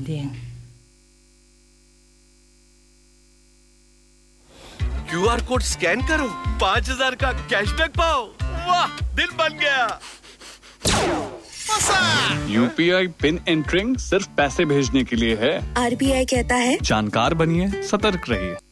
wedding. QR code scan करो, 5,000 का cashback पाओ। वाह, दिल बन गया। UPI पिन एंटरिंग सिर्फ पैसे भेजने के लिए है। RBI कहता है जानकार बनिए, सतर्क रहिए।